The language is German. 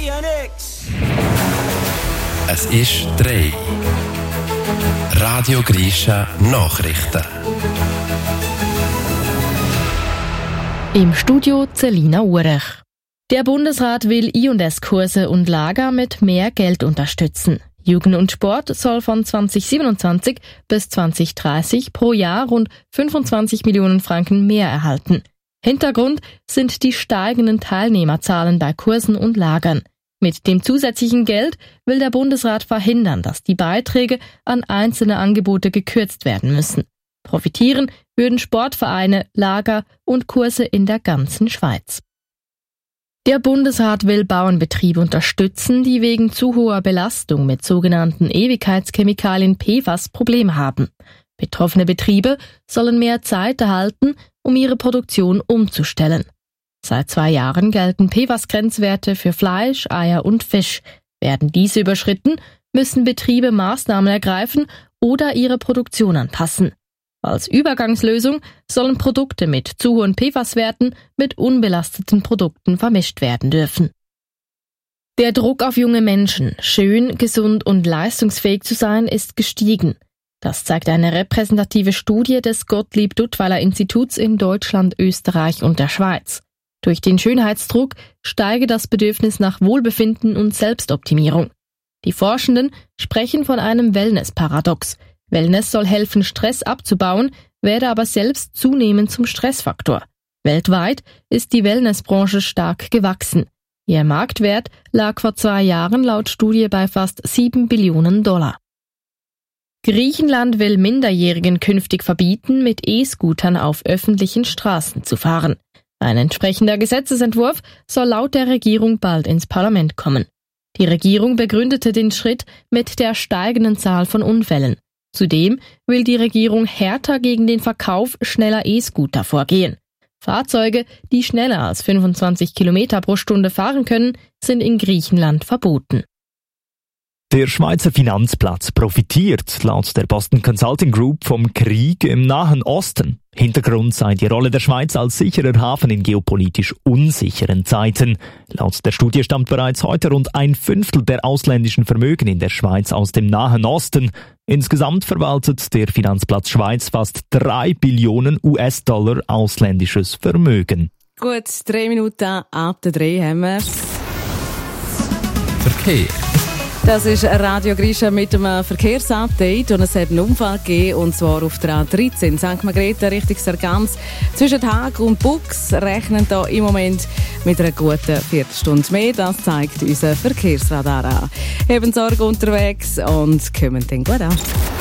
Es ist 3. Radio Grisha Nachrichten. Im Studio Celina Urech. Der Bundesrat will I&S-Kurse und Lager mit mehr Geld unterstützen. Jugend und Sport soll von 2027 bis 2030 pro Jahr rund 25 Millionen Franken mehr erhalten. Hintergrund sind die steigenden Teilnehmerzahlen bei Kursen und Lagern. Mit dem zusätzlichen Geld will der Bundesrat verhindern, dass die Beiträge an einzelne Angebote gekürzt werden müssen. Profitieren würden Sportvereine, Lager und Kurse in der ganzen Schweiz. Der Bundesrat will Bauernbetriebe unterstützen, die wegen zu hoher Belastung mit sogenannten Ewigkeitschemikalien PFAS Probleme haben. Betroffene Betriebe sollen mehr Zeit erhalten, um ihre Produktion umzustellen. Seit 2 Jahren gelten PFAS-Grenzwerte für Fleisch, Eier und Fisch. Werden diese überschritten, müssen Betriebe Maßnahmen ergreifen oder ihre Produktion anpassen. Als Übergangslösung sollen Produkte mit zu hohen PFAS-Werten mit unbelasteten Produkten vermischt werden dürfen. Der Druck auf junge Menschen, schön, gesund und leistungsfähig zu sein, ist gestiegen. Das zeigt eine repräsentative Studie des Gottlieb-Duttweiler-Instituts in Deutschland, Österreich und der Schweiz. Durch den Schönheitsdruck steige das Bedürfnis nach Wohlbefinden und Selbstoptimierung. Die Forschenden sprechen von einem Wellness-Paradox. Wellness soll helfen, Stress abzubauen, werde aber selbst zunehmend zum Stressfaktor. Weltweit ist die Wellnessbranche stark gewachsen. Ihr Marktwert lag vor 2 Jahren laut Studie bei fast $7 Billionen. Griechenland will Minderjährigen künftig verbieten, mit E-Scootern auf öffentlichen Straßen zu fahren. Ein entsprechender Gesetzesentwurf soll laut der Regierung bald ins Parlament kommen. Die Regierung begründete den Schritt mit der steigenden Zahl von Unfällen. Zudem will die Regierung härter gegen den Verkauf schneller E-Scooter vorgehen. Fahrzeuge, die schneller als 25 Kilometer pro Stunde fahren können, sind in Griechenland verboten. Der Schweizer Finanzplatz profitiert laut der Boston Consulting Group vom Krieg im Nahen Osten. Hintergrund sei die Rolle der Schweiz als sicherer Hafen in geopolitisch unsicheren Zeiten. Laut der Studie stammt bereits heute rund 1/5 der ausländischen Vermögen in der Schweiz aus dem Nahen Osten. Insgesamt verwaltet der Finanzplatz Schweiz fast 3 Billionen US-Dollar ausländisches Vermögen. Gut, 3 Minuten ab der 3 haben wir. Verkehr. Das ist Radio Grisha mit einem Verkehrsupdate und es hat einen Unfall gegeben, und zwar auf der A13 St. Margrethe Richtung Sargans. Zwischen Haag und Bux rechnen da im Moment mit einer guten Viertelstunde mehr. Das zeigt unser Verkehrsradar an. Haben Sorge unterwegs und kommen dann gut an.